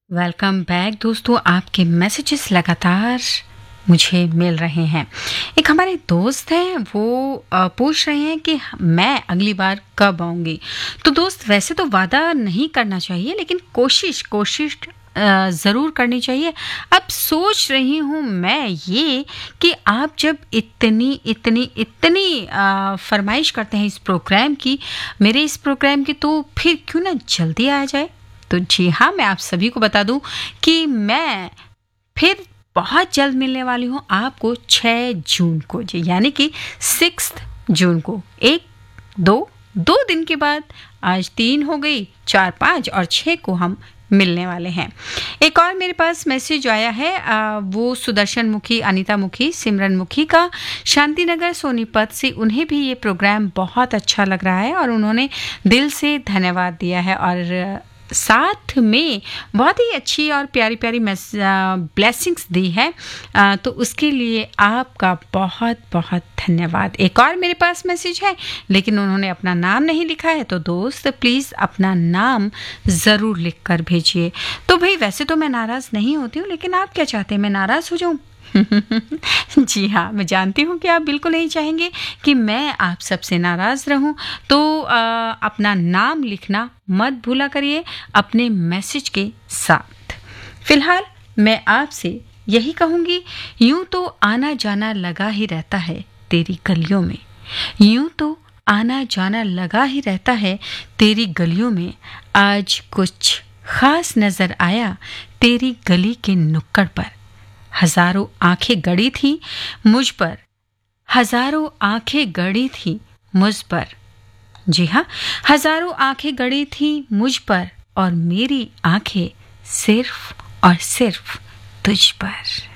Welcome back दोस्तों। आपके messages लगातार मुझे मिल रहे हैं। एक हमारे दोस्त हैं, वो पूछ रहे हैं कि मैं अगली बार कब आऊँगी। तो दोस्त, वैसे तो वादा नहीं करना चाहिए, लेकिन कोशिश ज़रूर करनी चाहिए। अब सोच रही हूँ मैं ये कि आप जब इतनी फरमाइश करते हैं इस प्रोग्राम की, मेरे इस प्रोग्राम की, तो फिर क्यों ना जल्दी आ जाए। तो जी हाँ, मैं आप सभी को बता दूं कि मैं फिर बहुत जल्द मिलने वाली हूँ आपको 6 जून को, जी, यानी कि 6 जून को। 2 दिन के बाद, आज 3 हो गई, 4, 5 और 6 को हम मिलने वाले हैं। एक और मेरे पास मैसेज आया है, वो सुदर्शन मुखी, अनीता मुखी, सिमरन मुखी का, शांति नगर सोनीपत से। उन्हें भी ये प्रोग्राम बहुत अच्छा लग रहा है और उन्होंने दिल से धन्यवाद दिया है और साथ में बहुत ही अच्छी और प्यारी प्यारी ब्लेसिंग्स दी है। तो उसके लिए आपका बहुत बहुत धन्यवाद। एक और मेरे पास मैसेज है, लेकिन उन्होंने अपना नाम नहीं लिखा है, तो दोस्त प्लीज़ अपना नाम ज़रूर लिख कर भेजिए। तो भाई, वैसे तो मैं नाराज़ नहीं होती हूँ, लेकिन आप क्या चाहते हैं, मैं नाराज़ हो जाऊँ? जी हाँ, मैं जानती हूँ कि आप बिल्कुल नहीं चाहेंगे कि मैं आप सबसे नाराज़ रहूं। तो अपना नाम लिखना मत भूला करिए अपने मैसेज के साथ। फिलहाल मैं आपसे यही कहूँगी, यूं तो आना जाना लगा ही रहता है तेरी गलियों में, यूं तो आना जाना लगा ही रहता है तेरी गलियों में। आज कुछ खास नज़र आया तेरी गली के नुक्कड़ पर। हजारों आंखें गड़ी थी मुझ पर, हजारों आंखें गड़ी थी मुझ पर। जी हाँ, हजारों आंखें गड़ी थी मुझ पर और मेरी आंखें सिर्फ और सिर्फ तुझ पर।